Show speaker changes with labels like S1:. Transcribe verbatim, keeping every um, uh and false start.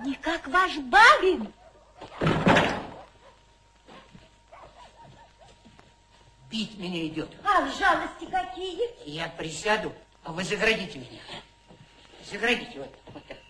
S1: Не как ваш барин.
S2: Пить меня идет.
S1: Ах, жалости какие.
S2: Я присяду, а вы заградите меня. Заградите вот, вот так.